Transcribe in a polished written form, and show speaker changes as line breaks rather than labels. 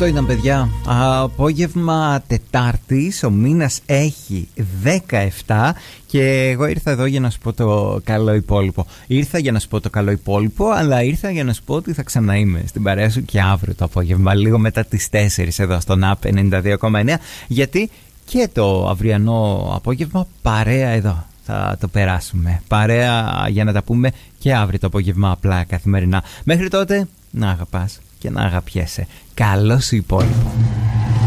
Αυτό ήταν, παιδιά. Απόγευμα Τετάρτης, ο μήνας έχει 17 και εγώ ήρθα εδώ για να σου πω το καλό υπόλοιπο. Ήρθα για να σου πω το καλό υπόλοιπο, αλλά ήρθα για να σου πω ότι θα ξαναείμαι στην παρέα σου και αύριο το απόγευμα, λίγο μετά τις 4 εδώ στον App 92,9, γιατί και το αυριανό απόγευμα παρέα εδώ θα το περάσουμε. Παρέα για να τα πούμε και αύριο το απόγευμα απλά καθημερινά. Μέχρι τότε να αγαπάς και να αγαπιέσαι. Καλό σου υπόλοιπο.